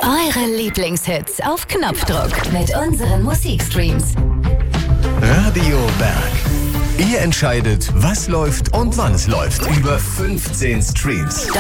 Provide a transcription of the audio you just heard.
Eure Lieblingshits auf Knopfdruck mit unseren Musikstreams. Radio Berg. Ihr entscheidet, was läuft und wann es läuft. Über 15 Streams.